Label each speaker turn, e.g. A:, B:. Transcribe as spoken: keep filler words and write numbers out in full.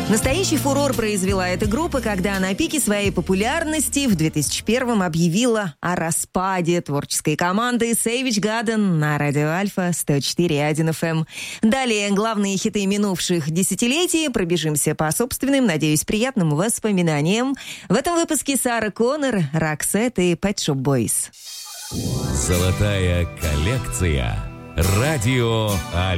A: Настоящий фурор произвела эта группа, когда на пике своей популярности в две тысячи первом объявила о распаде творческой команды Savage Garden на радио Альфа сто четыре и один эф эм. Далее главные хиты минувших десятилетий. Пробежимся по собственным, надеюсь, приятным воспоминаниям. В этом выпуске Сара Коннор, Roxette и Pet Shop Boys.
B: Золотая коллекция. Радио Альфа.